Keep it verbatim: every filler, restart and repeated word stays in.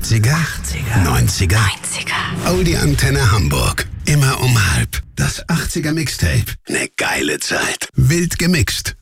achtziger, achtziger, neunziger, neunziger. Audi Antenne Hamburg. Immer um halb. Das achtziger Mixtape. Ne geile Zeit. Wild gemixt.